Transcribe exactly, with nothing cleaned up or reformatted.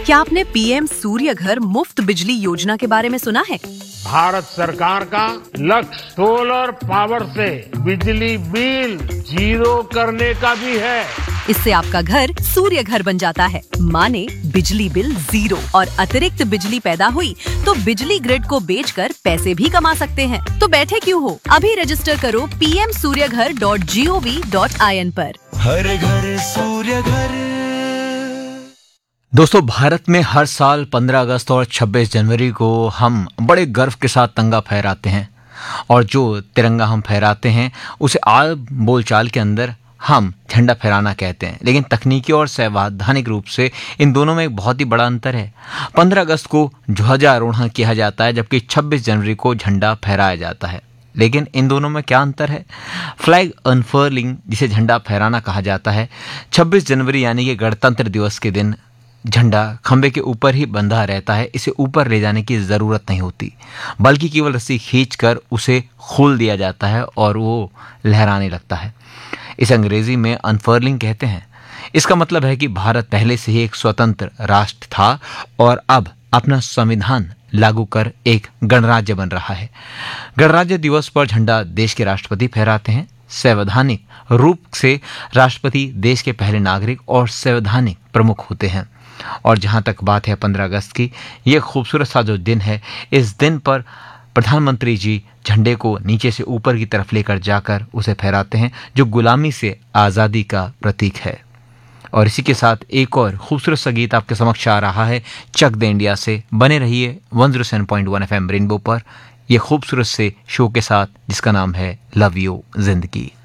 क्या आपने पीएम सूर्य घर मुफ्त बिजली योजना के बारे में सुना है? भारत सरकार का लक्ष्य सोलर पावर से बिजली बिल जीरो करने का भी है। इससे आपका घर सूर्य घर बन जाता है, माने बिजली बिल जीरो, और अतिरिक्त बिजली पैदा हुई तो बिजली ग्रिड को बेचकर पैसे भी कमा सकते हैं। तो बैठे क्यों हो, अभी रजिस्टर करो पी एम सूर्य घर dot G O V dot I N पर। हर घर सूर्य घर। दोस्तों, भारत में हर साल पंद्रह अगस्त और छब्बीस जनवरी को हम बड़े गर्व के साथ तिरंगा फहराते हैं, और जो तिरंगा हम फहराते हैं उसे आम बोलचाल के अंदर हम झंडा फहराना कहते हैं, लेकिन तकनीकी और संवैधानिक रूप से इन दोनों में एक बहुत ही बड़ा अंतर है। पंद्रह अगस्त को ध्वजारोहण किया जाता है, जबकि छब्बीस जनवरी को झंडा फहराया जाता है। लेकिन इन दोनों में क्या अंतर है? फ्लैग अनफर्लिंग, जिसे झंडा फहराना कहा जाता है, छब्बीस जनवरी यानी कि गणतंत्र दिवस के दिन झंडा खंबे के ऊपर ही बंधा रहता है। इसे ऊपर ले जाने की ज़रूरत नहीं होती, बल्कि केवल रस्सी खींचकर उसे खोल दिया जाता है और वो लहराने लगता है। इसे अंग्रेजी में अनफर्लिंग कहते हैं। इसका मतलब है कि भारत पहले से ही एक स्वतंत्र राष्ट्र था और अब अपना संविधान लागू कर एक गणराज्य बन रहा है। गणराज्य दिवस पर झंडा देश के राष्ट्रपति फहराते हैं। संवैधानिक रूप से राष्ट्रपति देश के पहले नागरिक और संवैधानिक प्रमुख होते हैं। और जहां तक बात है पंद्रह अगस्त की, ये खूबसूरत सा जो दिन है, इस दिन पर प्रधानमंत्री जी झंडे को नीचे से ऊपर की तरफ लेकर जाकर उसे फहराते हैं, जो गुलामी से आज़ादी का प्रतीक है। और इसी के साथ एक और खूबसूरत सा गीत आपके समक्ष आ रहा है चक दे इंडिया से। बने रहिए एक सौ सात पॉइंट एक एफ एम रेनबो पर, यह खूबसूरत से शो के साथ जिसका नाम है लव यू जिंदगी।